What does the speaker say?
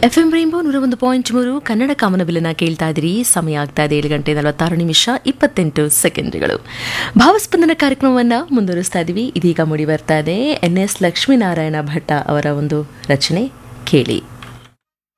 FM rainbow 101.3 Kannada ಕಾಮನಬಿಲ್ಲನ್ನ ಕೇಳ್ತಾ ಇದ್ದೀರಿ. ಸಮಯ ಆಗ್ತಾ ಇದೆ 7:46 ಭಾವಸ್ಪಂದನ ಕಾರ್ಯಕ್ರಮವನ್ನು ಮುಂದುವರಿಸ್ತಾ ಇದ್ದೀವಿ. ಇದೀಗ ಮೂಡಿ ಬರ್ತಾ ಇದೆ NS ಲಕ್ಷ್ಮೀನಾರಾಯಣ ಭಟ್ಟ ಅವರ ಒಂದು ರಚನೆ ಕೇಳಿ.